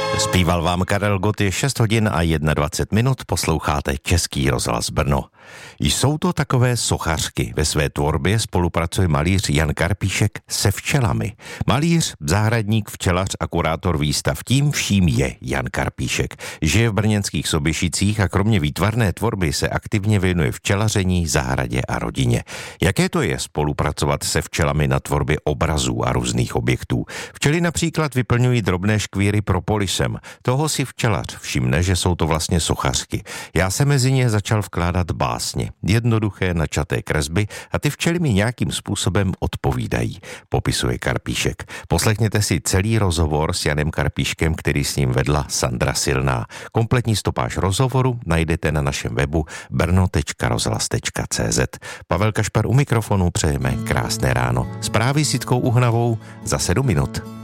Zpíval vám Karel Gott, je 6 hodin a 21 minut, posloucháte Český rozhlas Brno. Jsou to takové sochařky. Ve své tvorbě spolupracuje malíř Jan Karpíšek se včelami. Malíř, zahradník, včelař a kurátor výstav. Tím vším je Jan Karpíšek. Žije v brněnských Soběšicích a kromě výtvarné tvorby se aktivně věnuje včelaření, zahradě a rodině. Jaké to je spolupracovat se včelami na tvorbě obrazů a různých objektů? Včely například vyplňují drobné škvíry propolisem. Toho si včelař všimne, že jsou to vlastně sochařky. Já se mezi ně začal vkládat básně, jednoduché načaté kresby a ty včely mi nějakým způsobem odpovídají, popisuje Karpíšek. Poslechněte si celý rozhovor s Janem Karpíškem, který s ním vedla Sandra Silná. Kompletní stopáž rozhovoru najdete na našem webu brno.rozhlas.cz. Pavel Kašpar u mikrofonu, přejeme krásné ráno. Zprávy s Jitkou Uhnavou za 7 minut.